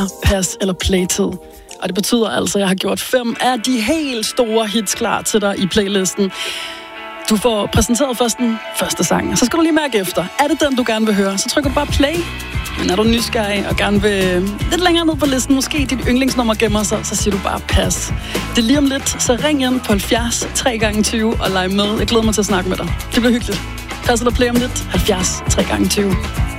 Pas eller playtid. Og det betyder altså, at jeg har gjort 5 af de helt store hits klar til dig i playlisten. Du får præsenteret først den første sang, så skal du lige mærke efter. Er det den, du gerne vil høre, så trykker du bare play. Men er du nysgerrig og gerne vil lidt længere ned på listen, måske dit yndlingsnummer gemmer sig, så siger du bare pas. Det er lige om lidt, så ring ind på 70 3x20 og leg med. Jeg glæder mig til at snakke med dig. Det bliver hyggeligt. Pas eller play om lidt. 70 3x20.